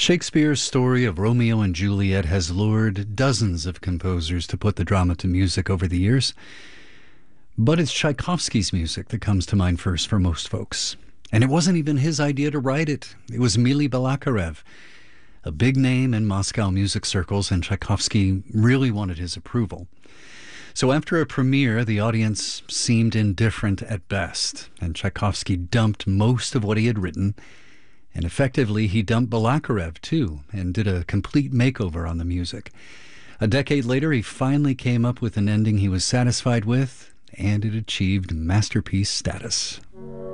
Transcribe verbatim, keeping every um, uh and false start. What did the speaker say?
Shakespeare's story of Romeo and Juliet has lured dozens of composers to put the drama to music over the years. But it's Tchaikovsky's music that comes to mind first for most folks. And it wasn't even his idea to write it. It was Mily Balakirev, a big name in Moscow music circles, and Tchaikovsky really wanted his approval. So after a premiere, the audience seemed indifferent at best, and Tchaikovsky dumped most of what he had written. And effectively, he dumped Balakirev, too, and did a complete makeover on the music. A decade later, he finally came up with an ending he was satisfied with, and it achieved masterpiece status.